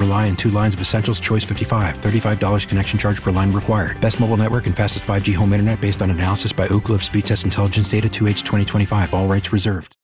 Lie and 2 lines of Essentials. Choice 55. $35 connection charge per line required. Best mobile network and fastest 5G home internet based on analysis by Ookla of Speed Test Intelligence Data 2H 2025. All rights reserved.